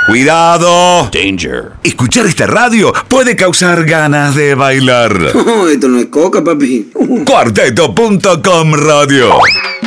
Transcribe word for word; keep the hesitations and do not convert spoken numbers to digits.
¡Cuidado! Danger. Escuchar esta radio puede causar ganas de bailar. Oh, esto no es coca, papi. Cuarteto punto com Radio.